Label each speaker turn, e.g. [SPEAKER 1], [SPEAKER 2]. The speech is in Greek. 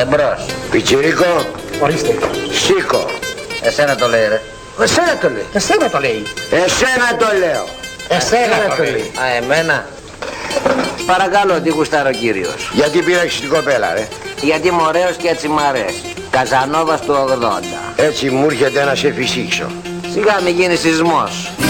[SPEAKER 1] Εμπρός.
[SPEAKER 2] Πιτσιρίκο.
[SPEAKER 3] Ορίστε.
[SPEAKER 2] Σήκω.
[SPEAKER 1] Εσένα το λέει ρε.
[SPEAKER 2] Εσένα το λέει.
[SPEAKER 3] Εσένα το λέει.
[SPEAKER 2] Εσένα το λέω.
[SPEAKER 3] Εσένα το λέει.
[SPEAKER 1] Α, εμένα. Παρακαλώ, τι γουστάρει ο κύριος?
[SPEAKER 2] Γιατί πήραξες την κοπέλα ρε?
[SPEAKER 1] Γιατί είμαι ωραίος και έτσι μ' αρέσει. Καζανόβας του 80.
[SPEAKER 2] Έτσι μου έρχεται να σε φυσήξω.
[SPEAKER 1] Σιγά μη γίνει σεισμός.